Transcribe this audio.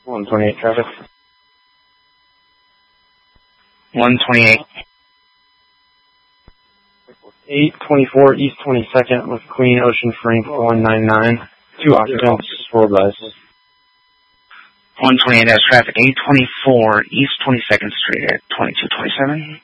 128 traffic. 128. 824 East 22nd with Queen Ocean Frank 199. 2 occupants, 4 buses. 128, that's traffic. 824 East 22nd Street at 2227.